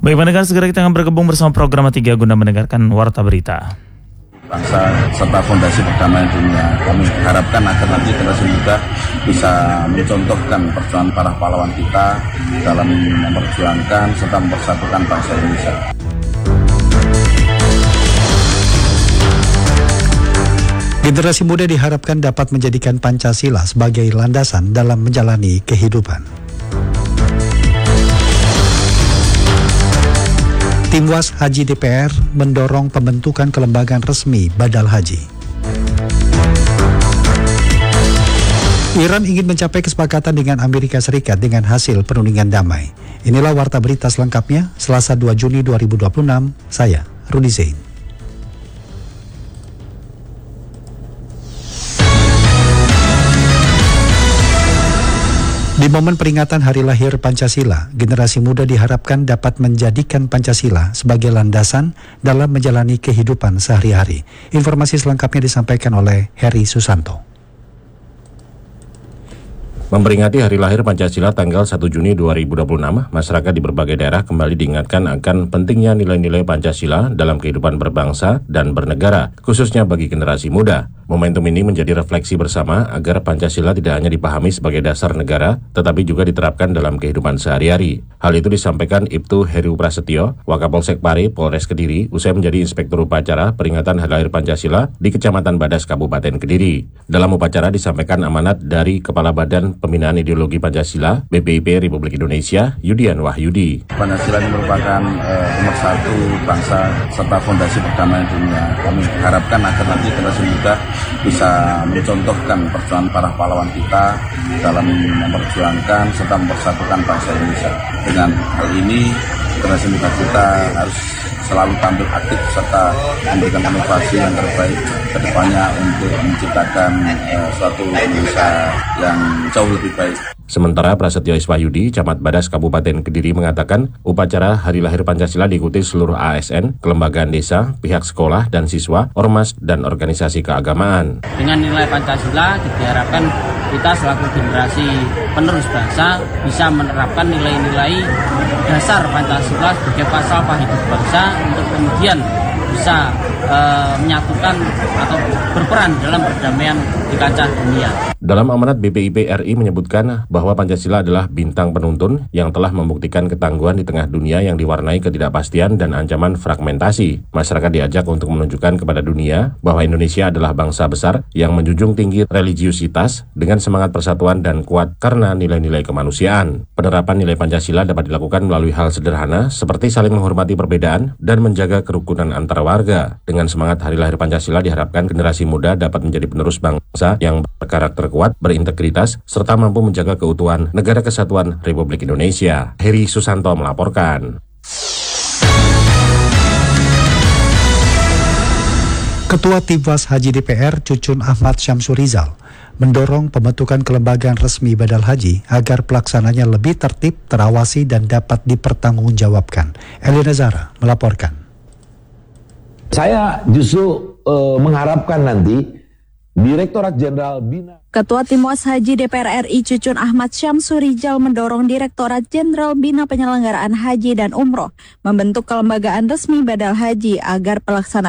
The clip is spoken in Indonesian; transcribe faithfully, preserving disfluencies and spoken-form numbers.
Baik pendengar, segera kita akan bergabung bersama program tiga guna mendengarkan Warta Berita. Bangsa serta fondasi perdamaian dunia. Kami harapkan agar nanti generasi muda bisa mencontohkan perjuangan para pahlawan kita dalam memperjuangkan serta mempersatukan bangsa Indonesia. Generasi muda diharapkan dapat menjadikan Pancasila sebagai landasan dalam menjalani kehidupan. Tim W A S Haji D P R mendorong pembentukan kelembagaan resmi Badal Haji. Iran ingin mencapai kesepakatan dengan Amerika Serikat dengan hasil perundingan damai. Inilah Warta Berita selengkapnya, Selasa dua Juni dua ribu dua puluh enam, saya Rudi Zain. Di momen peringatan Hari Lahir Pancasila, generasi muda diharapkan dapat menjadikan Pancasila sebagai landasan dalam menjalani kehidupan sehari-hari. Informasi selengkapnya disampaikan oleh Heri Susanto. Memperingati Hari Lahir Pancasila tanggal satu Juni dua ribu dua puluh enam, masyarakat di berbagai daerah kembali diingatkan akan pentingnya nilai-nilai Pancasila dalam kehidupan berbangsa dan bernegara, khususnya bagi generasi muda. Momentum ini menjadi refleksi bersama agar Pancasila tidak hanya dipahami sebagai dasar negara, tetapi juga diterapkan dalam kehidupan sehari-hari. Hal itu disampaikan Ibtu Heru Prasetyo, Wakapolsek Pare, Polres Kediri, usai menjadi Inspektur Upacara peringatan Hari Lahir Pancasila di Kecamatan Badas, Kabupaten Kediri. Dalam upacara disampaikan amanat dari Kepala Badan Pembinaan Ideologi Pancasila, B P I P Republik Indonesia, Yudian Wahyudi. Pancasila ini merupakan eh, nomor satu bangsa serta fondasi perdamaian dunia. Kami harapkan agar nanti generasi muda bisa mencontohkan perjuangan para pahlawan kita dalam memperjuangkan serta mempersatukan bangsa Indonesia. Dengan hal ini, generasi muda kita harus selalu tampil aktif serta memberikan inovasi yang terbaik ke depannya untuk menciptakan eh, suatu Indonesia yang jauh lebih baik. Sementara Prasetyo Iswahyudi, Camat Badas Kabupaten Kediri mengatakan upacara Hari Lahir Pancasila diikuti seluruh A S N, kelembagaan desa, pihak sekolah dan siswa, ormas, dan organisasi keagamaan. Dengan nilai Pancasila diharapkan kita selaku generasi penerus bangsa bisa menerapkan nilai-nilai dasar Pancasila sebagai pasal hidup bangsa untuk kemudian bisa e, menyatukan atau berperan dalam perdamaian di kancah dunia. Dalam amanat B P I P R I menyebutkan bahwa Pancasila adalah bintang penuntun yang telah membuktikan ketangguhan di tengah dunia yang diwarnai ketidakpastian dan ancaman fragmentasi. Masyarakat diajak untuk menunjukkan kepada dunia bahwa Indonesia adalah bangsa besar yang menjunjung tinggi religiusitas dengan semangat persatuan dan kuat karena nilai-nilai kemanusiaan. Penerapan nilai Pancasila dapat dilakukan melalui hal sederhana seperti saling menghormati perbedaan dan menjaga kerukunan antar warga. Dengan semangat Hari Lahir Pancasila diharapkan generasi muda dapat menjadi penerus bangsa yang berkarakter kuat, berintegritas, serta mampu menjaga keutuhan Negara Kesatuan Republik Indonesia. Heri Susanto melaporkan. Ketua Tim W A S Haji D P R Cucun Ahmad Syamsurizal mendorong pembentukan kelembagaan resmi Badal Haji agar pelaksananya lebih tertib, terawasi, dan dapat dipertanggungjawabkan. Elina Zara melaporkan. Saya justru uh, mengharapkan nanti Direktorat Jenderal Bina. Ketua Tim W A S Haji D P R R I Cucun Ahmad Syamsurizal mendorong Direktorat Jenderal Bina Penyelenggaraan Haji dan Umroh membentuk kelembagaan resmi Badal Haji agar pelaksanaan